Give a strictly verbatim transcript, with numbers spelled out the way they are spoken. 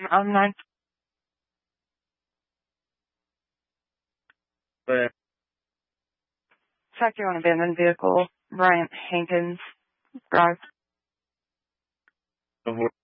I'm nine. But Track you on abandoned vehicle. Bryant Hankins Drive. of